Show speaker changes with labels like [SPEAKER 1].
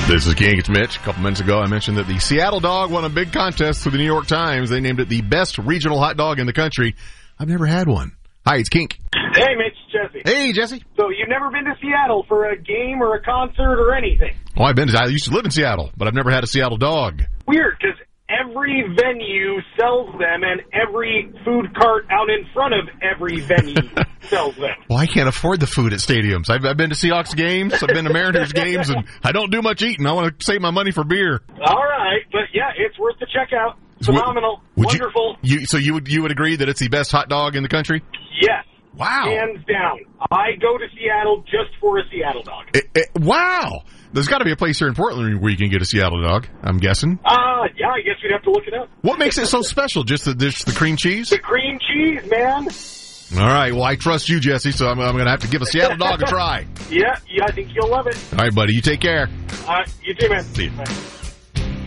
[SPEAKER 1] This is King. It's Mitch. A couple minutes ago, I mentioned that the Seattle Dog won a big contest through the New York Times. They named it the best regional hot dog in the country. I've never had one. Hi, it's Kink.
[SPEAKER 2] Hey, Mitch, Jesse.
[SPEAKER 1] Hey, Jesse.
[SPEAKER 2] So you've never been to Seattle for a game or a concert or anything?
[SPEAKER 1] Oh, I used to live in Seattle, but I've never had a Seattle dog.
[SPEAKER 2] Weird, because every venue sells them, and every food cart out in front of every venue sells them.
[SPEAKER 1] Well, I can't afford the food at stadiums. I've been to Seahawks games, I've been to Mariners games, and I don't do much eating. I want to save my money for beer.
[SPEAKER 2] All right, but yeah, it's worth the checkout. Phenomenal. Wonderful.
[SPEAKER 1] So you would agree that it's the best hot dog in the country?
[SPEAKER 2] Yes.
[SPEAKER 1] Wow.
[SPEAKER 2] Hands down. I go to Seattle just for a Seattle dog.
[SPEAKER 1] Wow. There's got to be a place here in Portland where you can get a Seattle dog, I'm guessing.
[SPEAKER 2] Yeah, I guess we'd have to look it up.
[SPEAKER 1] What makes it so special? Just the cream cheese?
[SPEAKER 2] The cream cheese, man.
[SPEAKER 1] All right, well, I trust you, Jesse, so I'm going to have to give a Seattle dog a try.
[SPEAKER 2] Yeah, I think you'll love it.
[SPEAKER 1] All right, buddy, you take care.
[SPEAKER 2] You too, man.
[SPEAKER 1] See you.
[SPEAKER 2] Bye.